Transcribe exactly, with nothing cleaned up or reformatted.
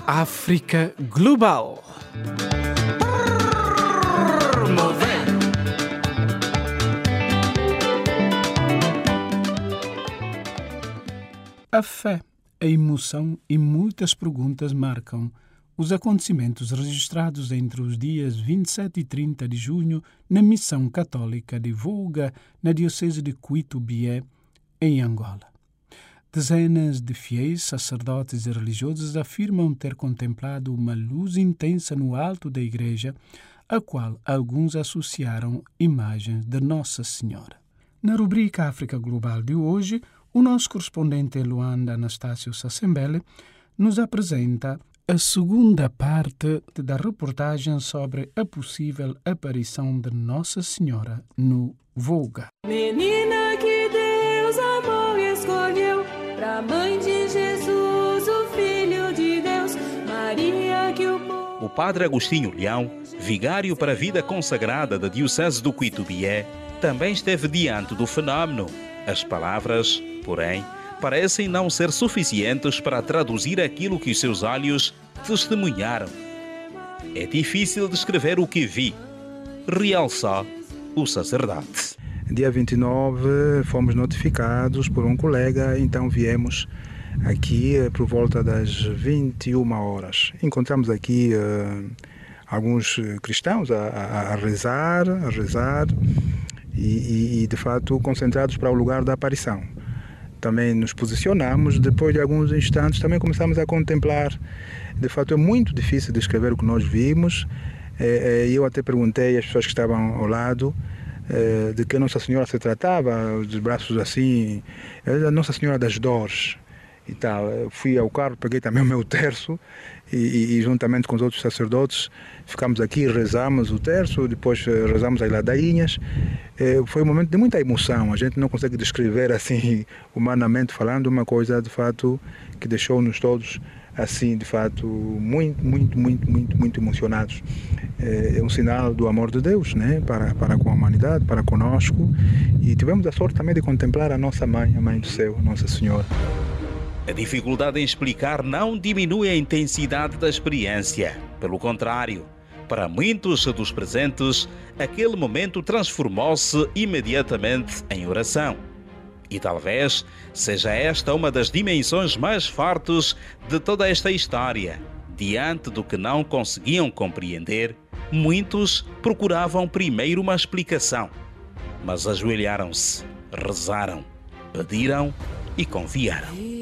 África Global. A fé, a emoção e muitas perguntas marcam os acontecimentos registrados entre os dias vinte e sete e trinta de junho na Missão Católica de Volga, na Diocese de Cuito-Bié, em Angola. Dezenas de fiéis, sacerdotes e religiosos afirmam ter contemplado uma luz intensa no alto da igreja, a qual alguns associaram imagens de Nossa Senhora. Na rubrica África Global de hoje, o nosso correspondente em Luanda, Anastácio Sassembele, nos apresenta a segunda parte da reportagem sobre a possível aparição de Nossa Senhora no Volga. Menina que Deus amou e escolheu, pra mãe de Jesus, o Filho de Deus, Maria que o povo... O padre Agostinho Leão, vigário para a vida consagrada da Diocese do Cuito-Bié, também esteve diante do fenómeno. As palavras, porém, parecem não ser suficientes para traduzir aquilo que os seus olhos testemunharam. É difícil descrever o que vi, realçou o sacerdote. Dia vinte e nove fomos notificados por um colega, então viemos aqui por volta das vinte e uma horas. Encontramos aqui uh, alguns cristãos a, a, a rezar, a rezar e, e de fato concentrados para o lugar da aparição. Também nos posicionamos, depois de alguns instantes também começamos a contemplar. De fato é muito difícil descrever o que nós vimos. Eu até perguntei às pessoas que estavam ao lado de que Nossa Senhora se tratava, os braços assim, a Nossa Senhora das Dores e tal. Eu fui ao carro, peguei também o meu terço e, e, e juntamente com os outros sacerdotes ficamos aqui, rezamos o terço, depois rezamos as ladainhas. Foi um momento de muita emoção, a gente não consegue descrever assim, humanamente falando, uma coisa de fato que deixou-nos todos assim, de fato, muito, muito, muito, muito, muito emocionados. É um sinal do amor de Deus, né? para, para com a humanidade, para conosco, e tivemos a sorte também de contemplar a nossa mãe, a Mãe do Céu, Nossa Senhora. A dificuldade em explicar não diminui a intensidade da experiência. Pelo contrário, para muitos dos presentes, aquele momento transformou-se imediatamente em oração. E talvez seja esta uma das dimensões mais fortes de toda esta história. Diante do que não conseguiam compreender, muitos procuravam primeiro uma explicação. Mas ajoelharam-se, rezaram, pediram e confiaram.